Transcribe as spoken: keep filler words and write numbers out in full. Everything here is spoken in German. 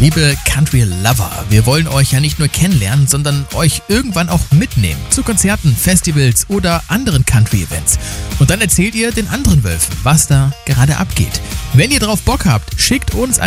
Liebe Country Lover, wir wollen euch ja nicht nur kennenlernen, sondern euch irgendwann auch mitnehmen zu Konzerten, Festivals oder anderen Country-Events. Und dann erzählt ihr den anderen Wölfen, was da gerade abgeht. Wenn ihr drauf Bock habt, schickt uns ein